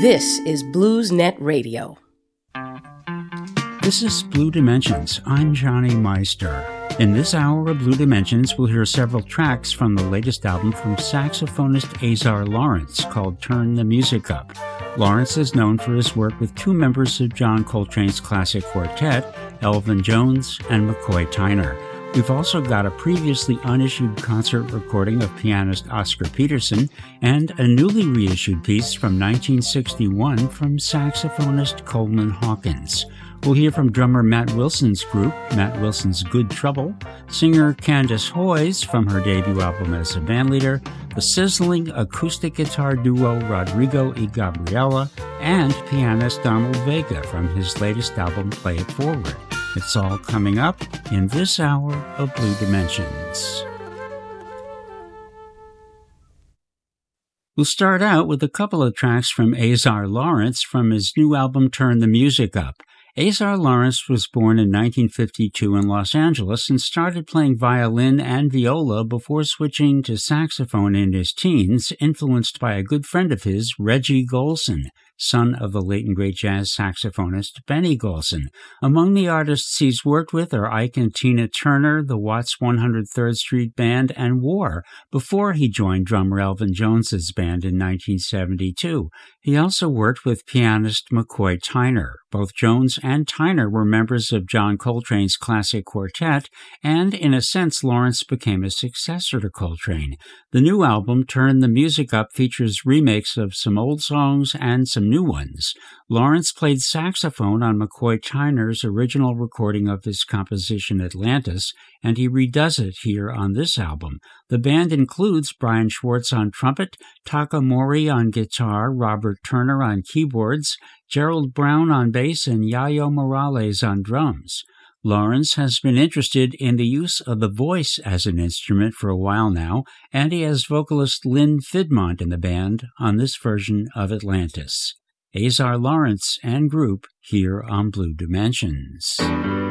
This is BluesNet Radio. This is Blue Dimensions. I'm Johnny Meister. In this hour of Blue Dimensions, we'll hear several tracks from the latest album from saxophonist Azar Lawrence called Turn the Music Up. Lawrence is known for his work with two members of John Coltrane's classic quartet, Elvin Jones and McCoy Tyner. We've also got a previously unissued concert recording of pianist Oscar Peterson and a newly reissued piece from 1961 from saxophonist Coleman Hawkins. We'll hear from drummer Matt Wilson's group, Matt Wilson's Good Trouble, singer Candace Hoyes from her debut album as a bandleader, the sizzling acoustic guitar duo Rodrigo y Gabriela, and pianist Donald Vega from his latest album Play It Forward. It's all coming up in this hour of Blue Dimensions. We'll start out with a couple of tracks from Azar Lawrence from his new album Turn the Music Up. Azar Lawrence was born in 1952 in Los Angeles and started playing violin and viola before switching to saxophone in his teens, influenced by a good friend of his, Reggie Golson, son of the late and great jazz saxophonist Benny Golson. Among the artists he's worked with are Ike and Tina Turner, the Watts 103rd Street Band, and War, before he joined drummer Elvin Jones's band in 1972. He also worked with pianist McCoy Tyner. Both Jones and Tyner were members of John Coltrane's classic quartet, and in a sense Lawrence became a successor to Coltrane. The new album, Turn the Music Up, features remakes of some old songs and some new ones. Lawrence played saxophone on McCoy Tyner's original recording of his composition Atlantis, and he redoes it here on this album. The band includes Brian Schwartz on trumpet, Taka Mori on guitar, Robert Turner on keyboards, Gerald Brown on bass, and Yayo Morales on drums. Lawrence has been interested in the use of the voice as an instrument for a while now, and he has vocalist Lynn Fidmont in the band on this version of Atlantis. Azar Lawrence and group here on Blue Dimensions.